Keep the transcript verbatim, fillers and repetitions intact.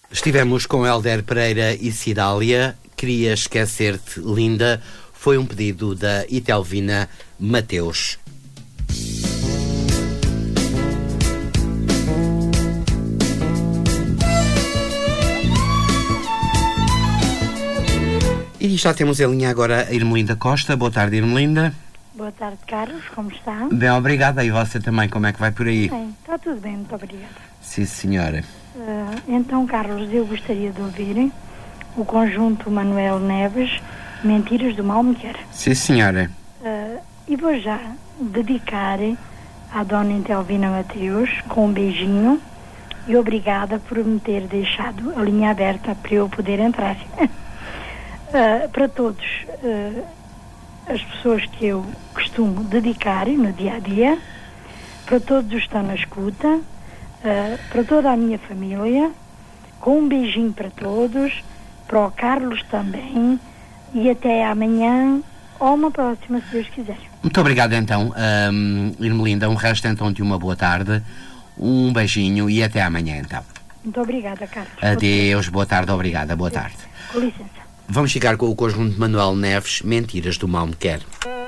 Estivemos com Hélder Pereira e Cidália. Queria esquecer-te, linda. Foi um pedido da Itelvina Mateus. E já temos em linha agora a Irmelinda Costa. Boa tarde, Irmelinda. Boa tarde, Carlos. Como está? Bem, obrigada. E você também, como é que vai por aí? Bem, está tudo bem, muito obrigada. Sim, senhora. Uh, então, Carlos, eu gostaria de ouvir o conjunto Manuel Neves, Mentiras do Mal Me Quer. Sim, senhora. Uh, e vou já dedicar à dona Itelvina Mateus com um beijinho e obrigada por me ter deixado a linha aberta para eu poder entrar. uh, para todos uh, as pessoas que eu costumo dedicar no dia a dia, para todos os que estão na escuta, uh, para toda a minha família, com um beijinho para todos, para o Carlos também, e até amanhã ou uma próxima, se Deus quiser. Muito obrigado então, um, Irmelinda. Um resto então de uma boa tarde, um beijinho e até amanhã então. Muito obrigada, Carlos. Adeus, boa tarde, obrigada, boa tarde. Com licença. Vamos ficar com o conjunto de Manuel Neves, Mentiras do Mal Me Quer.